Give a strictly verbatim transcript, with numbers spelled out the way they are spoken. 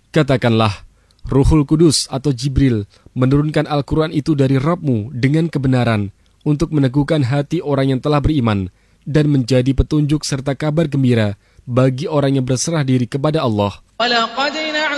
Katakanlah, Ruhul Kudus atau Jibril menurunkan Al-Quran itu dari Rabb-mu dengan kebenaran untuk meneguhkan hati orang yang telah beriman dan menjadi petunjuk serta kabar gembira bagi orang yang berserah diri kepada Allah.